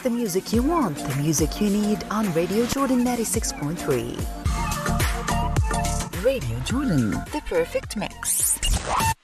The music you want, the music you need on Radio Jordan 96.3. Radio Jordan, the perfect mix.